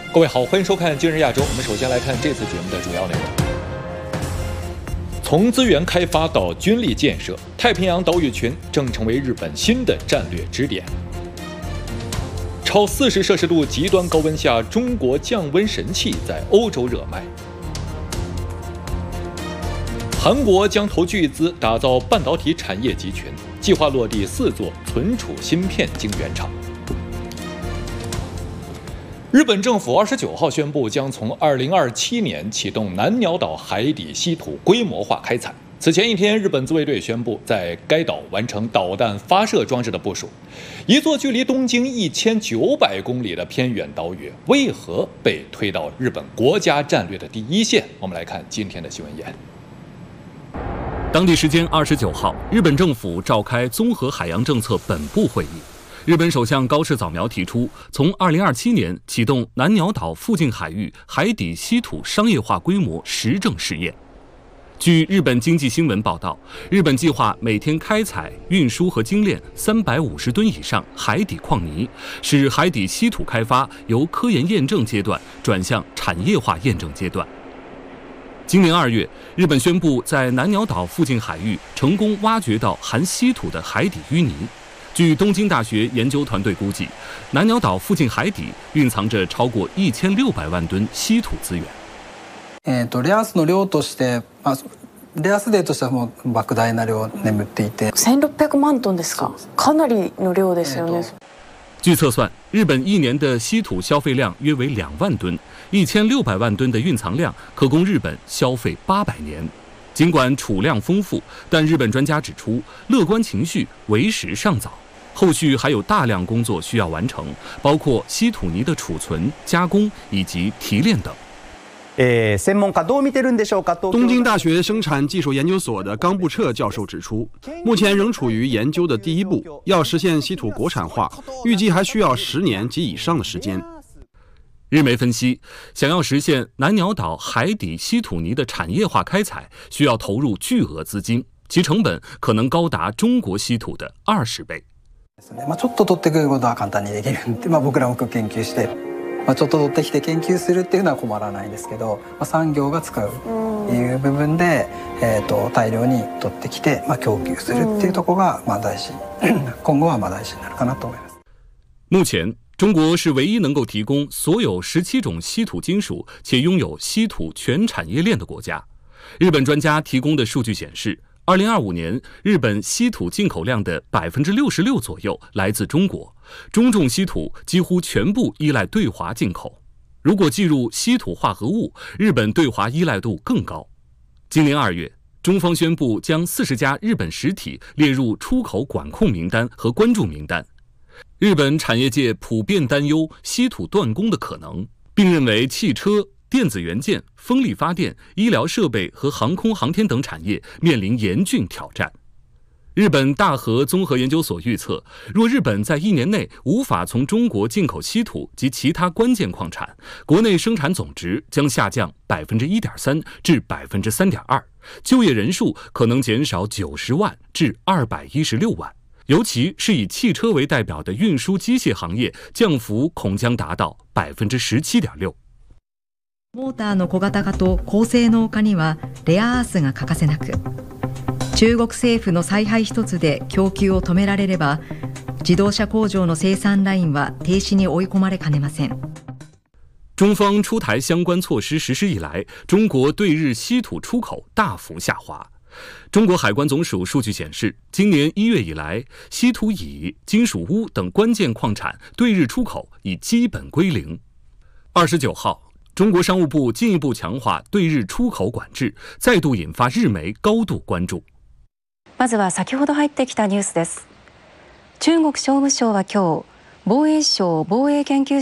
各位好，欢迎收看《今日亚洲》。我们首先来看这次节目的主要内容。从资源开发到军力建设，太平洋岛屿群正成为日本新的战略支点。超40摄氏度极端高温下，中国降温神器在欧洲热卖。韩国将投巨资打造半导体产业集群，计划落地4座存储芯片晶圆厂。日本政府29号宣布，将从2027年启动南鸟岛海底稀土规模化开采。此前一天，日本自卫队宣布在该岛完成导弹发射装置的部署。一座距离东京1900公里的偏远岛屿，为何被推到日本国家战略的第一线？我们来看今天的新闻言。 当地时间29号，日本政府召开综合海洋政策本部会议。日本首相高市早苗提出，从2027年启动南鸟岛附近海域海底稀土商业化规模实证试验。据日本经济新闻报道，日本计划每天开采、运输和精炼350吨以上海底矿泥，使海底稀土开发由科研验证阶段转向产业化验证阶段。今年2月，日本宣布在南鸟岛附近海域成功挖掘到含稀土的海底淤泥。据东京大学研究团队估计，南鸟岛附近海底蕴藏着超过1600万吨稀土资源。 レアアースの量として、レアアースデーとしてはもう莫大な量眠っていて。 1600万トンですか？かなりの量ですよね。 据测算，日本1年的稀土消费量约为2万吨，1600万吨的蕴藏量可供日本消费800年。尽管储量丰富，但日本专家指出，乐观情绪为时尚早，后续还有大量工作需要完成，包括稀土泥的储存、加工以及提炼等。 东京大学生产技术研究所的冈部彻教授指出，目前仍处于研究的第一步，要实现稀土国产化，预计还需要10年及以上的时间。 日媒分析，想要实现南鸟岛海底稀土泥的产业化开采，需要投入巨额资金，其成本可能高达中国稀土的20倍。 ちょっと取ってくることは簡単にできるんで、僕らも研究して、ちょっと取ってきて研究するっていうのは困らないですけど、産業が使ういう部分で、大量に取ってきて、供給するっていうところが大事、今後は大事になるかなと思います。 目前，中国是唯一能够提供所有17种稀土金属且拥有稀土全产业链的国家。日本专家提供的数据显示，2025年日本稀土进口量的66%左右来自中国，中重稀土几乎全部依赖对华进口。如果计入稀土化合物，日本对华依赖度更高。今年2月，中方宣布将40家日本实体列入出口管控名单和关注名单。日本产业界普遍担忧稀土断供的可能，并认为汽车、电子元件、风力发电、医疗设备和航空航天等产业面临严峻挑战。日本大和综合研究所预测，若日本在1年内无法从中国进口稀土及其他关键矿产，国内生产总值将下降1.3%至3.2%，就业人数可能减少90万至216万。尤其是以汽车为代表的运输机械行业，降幅恐将达到17.6%。 モーターの小型化と高性能化にはレアアースが欠かせなく、中国政府の采配一つで供給を止められれば、自動車工場の生産ラインは停止に追い込まれかねません。 中方出台相关措施实施以来，中国对日稀土出口大幅下滑。中国海关总署数据显示，今年1月以来，稀土乙、金属钨等关键矿产对日出口已基本归零。29号，中国商务部进一步强化对日出口管制，再度引发日媒高度关注。 まずは先ほど入ってきたニュースです。中国商務省は今日、防衛省防衛研究